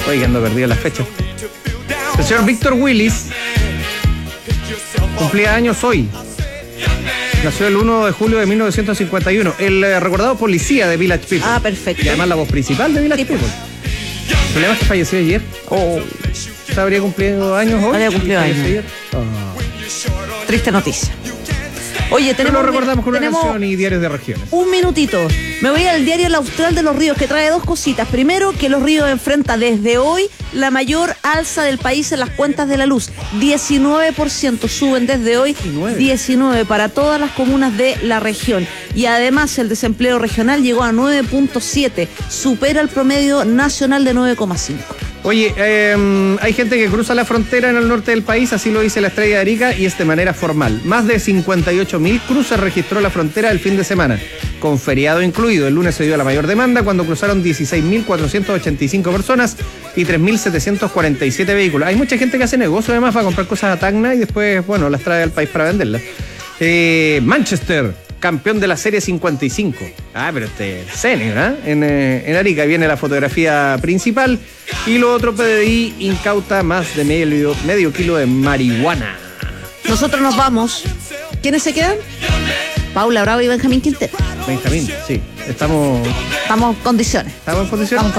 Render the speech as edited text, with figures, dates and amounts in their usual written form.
Oye, ando perdido en las fechas. El señor Víctor Willis cumplía años hoy. Nació el 1 de julio de 1951. El recordado policía de Village People. Ah, perfecto. Y además la voz principal de Village People. El problema es que falleció ayer. ¿Habría cumplido años hoy? Habría cumplido años. Ayer. Triste noticia. Oye, Pero lo recordamos con una canción y diarios de regiones. Un minutito. Me voy al diario El Austral de los Ríos, que trae dos cositas. Primero, que Los Ríos enfrenta desde hoy la mayor alza del país en las cuentas de la luz. 19% suben desde hoy. 19 para todas las comunas de la región. Y además el desempleo regional llegó a 9.7. Supera el promedio nacional de 9.5. Oye, hay gente que cruza la frontera en el norte del país, así lo dice la Estrella de Arica, y es de manera formal. Más de 58.000 cruces registró la frontera el fin de semana, con feriado incluido. El lunes se dio la mayor demanda cuando cruzaron 16.485 personas y 3.747 vehículos. Hay mucha gente que hace negocio además para comprar cosas a Tacna y después, bueno, las trae al país para venderlas. Manchester, campeón de la Serie 55. Pero senior, ¿eh? En Arica viene la fotografía principal. Y lo otro, PDI incauta más de medio kilo de marihuana. Nosotros nos vamos. ¿Quiénes se quedan? Paula Bravo y Benjamín Quintero. Benjamín, sí. Estamos en condiciones. ¿Estamos en condiciones?